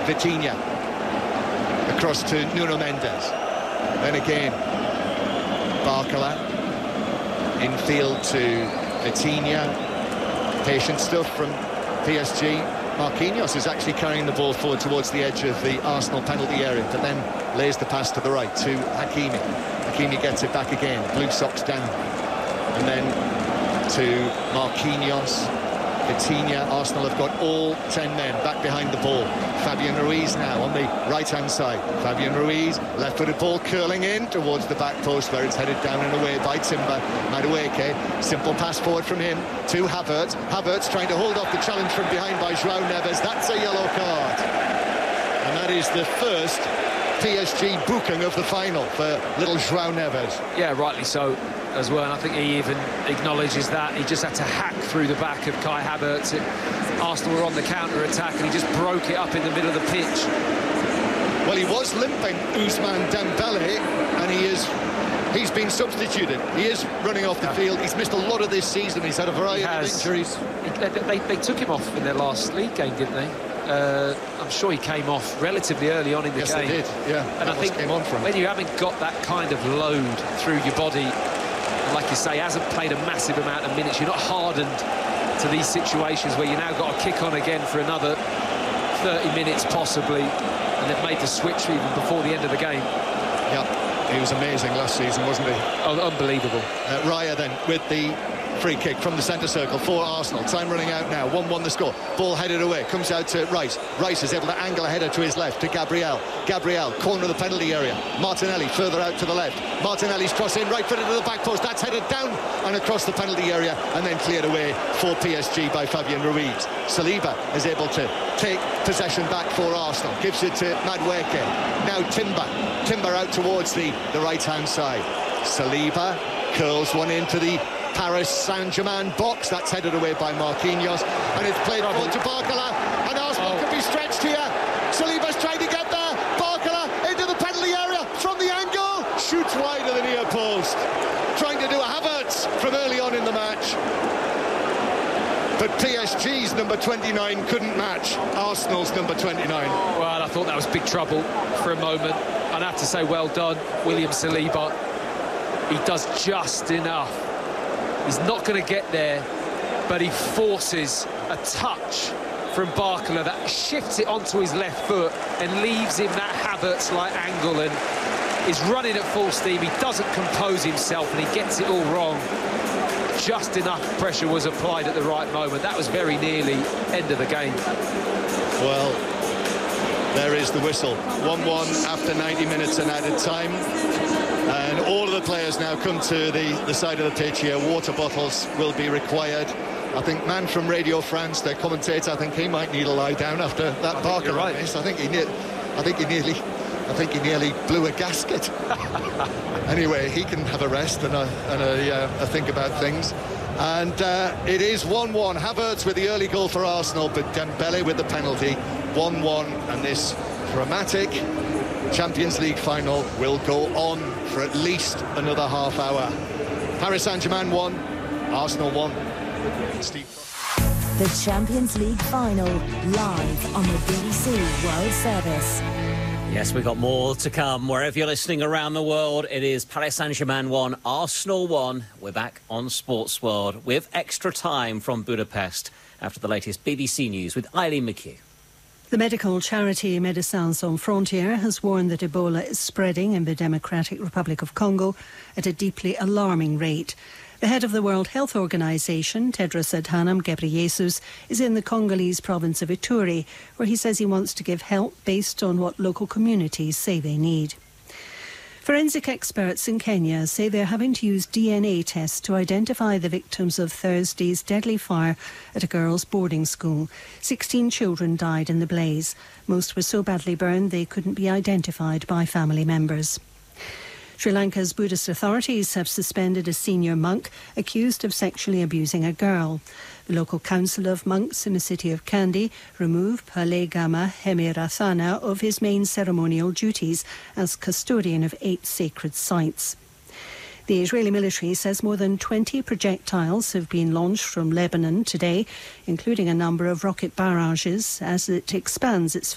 Vitinha. Across to Nuno Mendes. Then again, Barcola. Infield to Vitinha. Patient stuff from PSG. Marquinhos is actually carrying the ball forward towards the edge of the Arsenal penalty area, but then lays the pass to the right to Hakimi. Hakimi gets it back again, blue socks down. And then to Marquinhos. Vitinha. Arsenal have got all 10 men back behind the ball. Fabian Ruiz now on the right-hand side. Fabian Ruiz, left-footed ball curling in towards the back post where it's headed down and away by Timber. Madueke, simple pass forward from him to Havertz. Havertz trying to hold off the challenge from behind by João Neves. That's a yellow card. And that is the first PSG booking of the final for little João Neves. Yeah, rightly so as well, and I think he even acknowledges that. He just had to hack through the back of Kai Havertz. Arsenal were on the counter-attack and he just broke it up in the middle of the pitch. Well, he was limping, Ousmane Dembele, and he's been substituted. He is running off the field. He's missed a lot of this season. He's had a variety of injuries. They took him off in their last league game, didn't they? I'm sure he came off relatively early on in the game. Yes, they did, yeah. And I think when you haven't got that kind of load through your body, like you say, hasn't played a massive amount of minutes, you're not hardened to these situations where you now got to kick on again for another 30 minutes possibly, and they've made the switch even before the end of the game. Yeah, he was amazing last season, wasn't he? Oh, unbelievable. Raya then with the free kick from the centre circle for Arsenal. Time running out now. 1-1 the score. Ball headed away. Comes out to Rice. Rice is able to angle a header to his left to Gabriel. Gabriel, corner of the penalty area. Martinelli further out to the left. Martinelli's cross in, right footed to the back post. That's headed down and across the penalty area and then cleared away for PSG by Fabian Ruiz. Saliba is able to take possession back for Arsenal. Gives it to Madueke. Now Timber. Timber out towards the right-hand side. Saliba curls one into the Paris Saint-Germain box. That's headed away by Marquinhos, and it's played forward to Barcola, and Arsenal could be stretched here. Saliba's trying to get there. Barcola into the penalty area from the angle, shoots wide of the near post, trying to do a Havertz from early on in the match. But PSG's number 29 couldn't match Arsenal's number 29. Well, I thought that was big trouble for a moment. I'd have to say well done, William Saliba. He does just enough. He's not going to get there, but he forces a touch from Barcola that shifts it onto his left foot and leaves him that Havertz-like angle, and is running at full steam. He doesn't compose himself and he gets it all wrong. Just enough pressure was applied at the right moment. That was very nearly end of the game. Well, there is the whistle. 1-1 after 90 minutes and added time. And all of the players now come to the side of the pitch here. Water bottles will be required. I think man from Radio France, their commentator, I think he might need a lie down after that Barker. Right. I think he nearly blew a gasket. Anyway, he can have a rest and a think about things. And it is 1-1. Havertz with the early goal for Arsenal, but Dembele with the penalty. 1-1, and this dramatic Champions League final will go on for at least another half hour. Paris Saint-Germain 1, Arsenal 1. The Champions League final, live on the BBC World Service. Yes, we've got more to come. Wherever you're listening around the world, it is Paris Saint-Germain 1, Arsenal 1. We're back on Sports World with extra time from Budapest after the latest BBC News with Eileen McHugh. The medical charity Médecins Sans Frontières has warned that Ebola is spreading in the Democratic Republic of Congo at a deeply alarming rate. The head of the World Health Organization, Tedros Adhanom Ghebreyesus, is in the Congolese province of Ituri, where he says he wants to give help based on what local communities say they need. Forensic experts in Kenya say they're having to use DNA tests to identify the victims of Thursday's deadly fire at a girls' boarding school. 16 children died in the blaze. Most were so badly burned they couldn't be identified by family members. Sri Lanka's Buddhist authorities have suspended a senior monk accused of sexually abusing a girl. The local council of monks in the city of Kandy removed Palegama Hemirathana of his main ceremonial duties as custodian of 8 sacred sites. The Israeli military says more than 20 projectiles have been launched from Lebanon today, including a number of rocket barrages, as it expands its